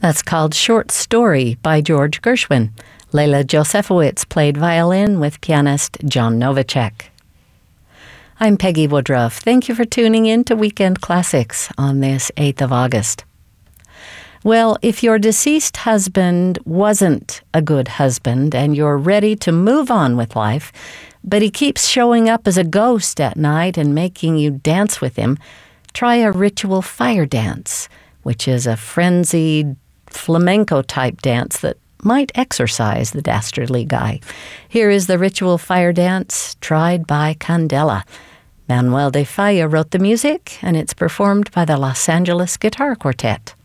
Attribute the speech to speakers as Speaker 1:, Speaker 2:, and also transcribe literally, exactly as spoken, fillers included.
Speaker 1: That's called Short Story by George Gershwin. Leila Josefowitz played violin with pianist John Novacek. I'm Peggy Woodruff. Thank you for tuning in to Weekend Classics on this eighth of August. Well, if your deceased husband wasn't a good husband and you're ready to move on with life, but he keeps showing up as a ghost at night and making you dance with him, try a ritual fire dance, which is a frenzied flamenco-type dance that might exorcise the dastardly guy. Here is the ritual fire dance tried by Candela. Manuel de Falla wrote the music, and it's performed by the Los Angeles Guitar Quartet.